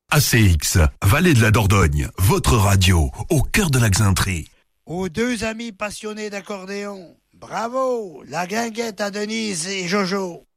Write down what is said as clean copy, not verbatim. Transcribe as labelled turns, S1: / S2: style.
S1: ACX, Vallée de la Dordogne, votre radio, au cœur de la Xainterie.
S2: Aux deux amis passionnés d'accordéon, bravo, la guinguette à Denise et Jojo.